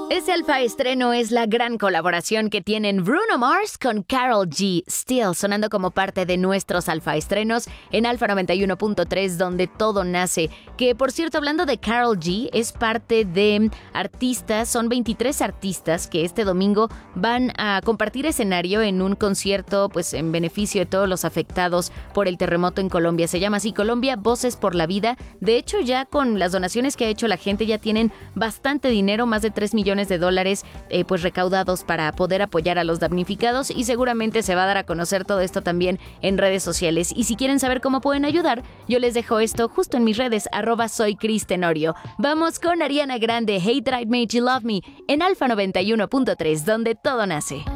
Ese Alfa estreno es la gran colaboración que tienen Bruno Mars con Karol G. Still, sonando como parte de nuestros Alfa estrenos en Alfa 91.3, donde todo nace. Que, por cierto, hablando de Karol G, es parte de artistas, son 23 artistas que este domingo van a compartir escenario en un concierto, pues en beneficio de todos los afectados por el terremoto en Colombia. Se llama así Colombia, Voces por la Vida. De hecho, ya con las donaciones que ha hecho la gente, ya tienen bastante dinero, más de $3 millones pues recaudados para poder apoyar a los damnificados, y seguramente se va a dar a conocer todo esto también en redes sociales. Y si quieren saber cómo pueden ayudar, yo les dejo esto justo en mis redes, @soycristenorio. Vamos con Ariana Grande, Hate That I Made You Love Me, en Alfa 91.3, donde todo nace.